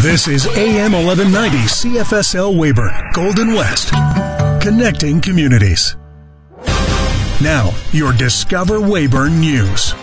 This is AM 1190 CFSL Weyburn, Golden West, connecting communities. Now, your Discover Weyburn News.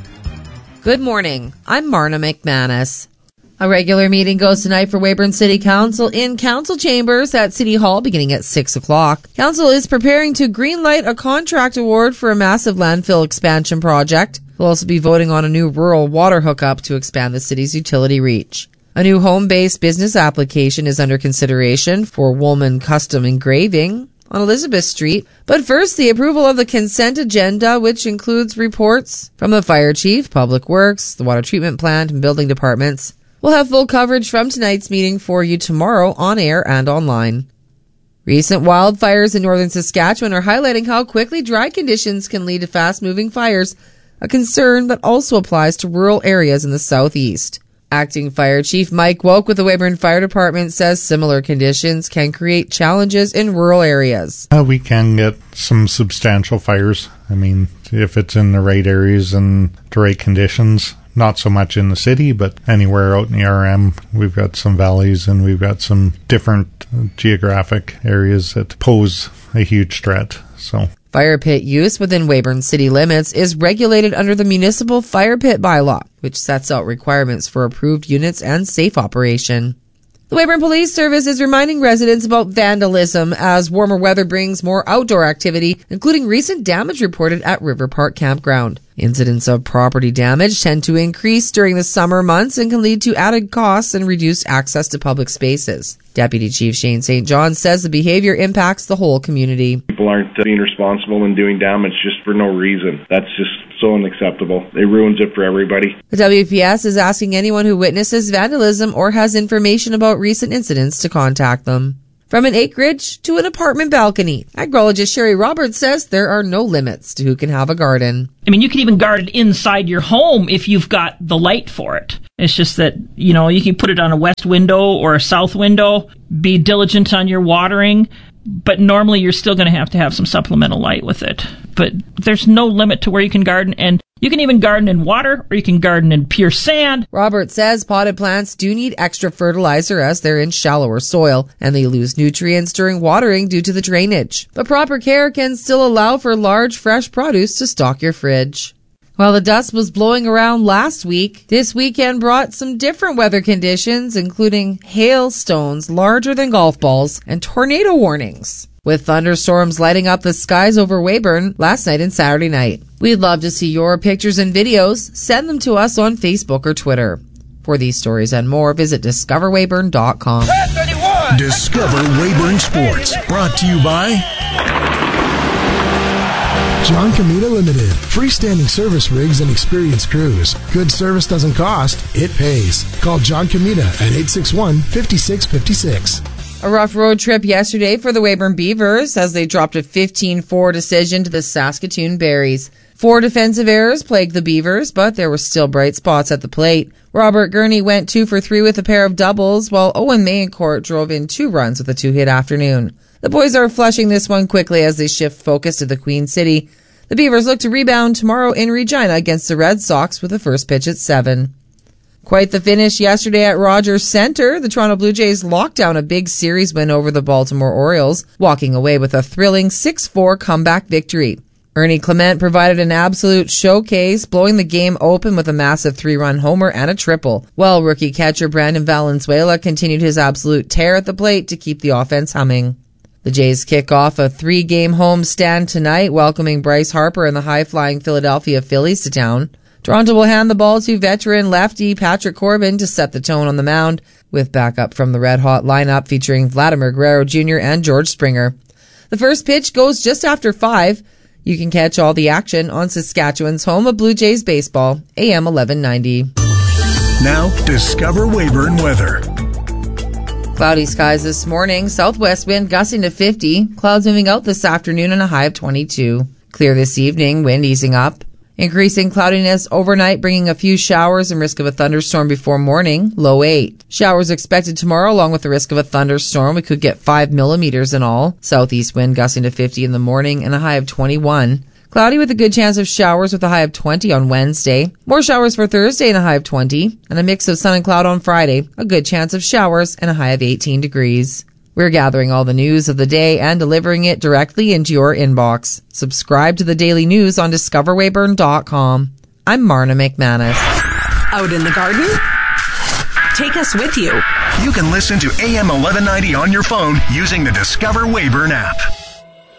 Good morning. I'm Marna McManus. A regular meeting goes tonight for Weyburn City Council in council chambers at City Hall beginning at 6 o'clock. Council is preparing to greenlight a contract award for a massive landfill expansion project. We'll also be voting on a new rural water hookup to expand the city's utility reach. A new home-based business application is under consideration for Woolman Custom Engraving on Elizabeth Street. But first, the approval of the consent agenda, which includes reports from the fire chief, public works, the water treatment plant, and building departments. We'll have full coverage from tonight's meeting for you tomorrow on air and online. Recent wildfires in northern Saskatchewan are highlighting how quickly dry conditions can lead to fast-moving fires, a concern that also applies to rural areas in the southeast. Acting Fire Chief Mike Woke with the Weyburn Fire Department says similar conditions can create challenges in rural areas. We can get some substantial fires. I mean, if it's in the right areas and the right conditions. Not so much in the city, but anywhere out in the RM, we've got some valleys and we've got some different geographic areas that pose a huge threat. So, fire pit use within Weyburn city limits is regulated under the Municipal Fire Pit Bylaw, which sets out requirements for approved units and safe operation. The Weyburn Police Service is reminding residents about vandalism as warmer weather brings more outdoor activity, including recent damage reported at River Park Campground. Incidents of property damage tend to increase during the summer months and can lead to added costs and reduced access to public spaces. Deputy Chief Shane St. John says the behavior impacts the whole community. People aren't being responsible and doing damage just for no reason. That's just so unacceptable. It ruins it for everybody. The WPS is asking anyone who witnesses vandalism or has information about recent incidents to contact them. From an acreage to an apartment balcony, agrologist Sherry Roberts says there are no limits to who can have a garden. I mean, you can even garden inside your home if you've got the light for it. It's just that, you can put it on a west window or a south window. Be diligent on your watering, but normally you're still going to have some supplemental light with it. But there's no limit to where you can garden, and you can even garden in water or you can garden in pure sand. Roberts says potted plants do need extra fertilizer as they're in shallower soil and they lose nutrients during watering due to the drainage. But proper care can still allow for large fresh produce to stock your fridge. While the dust was blowing around last week, this weekend brought some different weather conditions, including hailstones larger than golf balls and tornado warnings, with thunderstorms lighting up the skies over Weyburn last night and Saturday night. We'd love to see your pictures and videos. Send them to us on Facebook or Twitter. For these stories and more, visit discoverweyburn.com. Discover Weyburn Sports, brought to you by John Comita Limited. Freestanding service rigs and experienced crews. Good service doesn't cost, it pays. Call John Comita at 861-5656. A rough road trip yesterday for the Weyburn Beavers as they dropped a 15-4 decision to the Saskatoon Berries. 4 defensive errors plagued the Beavers, but there were still bright spots at the plate. Robert Gurney went 2 for 3 with a pair of doubles, while Owen Mayencourt drove in 2 runs with a 2-hit afternoon. The boys are flushing this one quickly as they shift focus to the Queen City. The Beavers look to rebound tomorrow in Regina against the Red Sox with the first pitch at 7. Quite the finish yesterday at Rogers Centre. The Toronto Blue Jays locked down a big series win over the Baltimore Orioles, walking away with a thrilling 6-4 comeback victory. Ernie Clement provided an absolute showcase, blowing the game open with a massive 3-run homer and a triple, while rookie catcher Brandon Valenzuela continued his absolute tear at the plate to keep the offense humming. The Jays kick off a 3-game homestand tonight, welcoming Bryce Harper and the high-flying Philadelphia Phillies to town. Toronto will hand the ball to veteran lefty Patrick Corbin to set the tone on the mound, with backup from the red-hot lineup featuring Vladimir Guerrero Jr. and George Springer. The first pitch goes just after 5. You can catch all the action on Saskatchewan's home of Blue Jays baseball, AM 1190. Now, discover Weyburn weather. Cloudy skies this morning, southwest wind gusting to 50, clouds moving out this afternoon and a high of 22. Clear this evening, wind easing up. Increasing cloudiness overnight, bringing a few showers and risk of a thunderstorm before morning, low 8. Showers expected tomorrow along with the risk of a thunderstorm. We could get 5 millimeters in all. Southeast wind gusting to 50 in the morning and a high of 21. Cloudy with a good chance of showers with a high of 20 on Wednesday. More showers for Thursday and a high of 20. And a mix of sun and cloud on Friday. A good chance of showers and a high of 18 degrees. We're gathering all the news of the day and delivering it directly into your inbox. Subscribe to the daily news on discoverwayburn.com. I'm Marna McManus. Out in the garden? Take us with you. You can listen to AM 1190 on your phone using the Discover Wayburn app.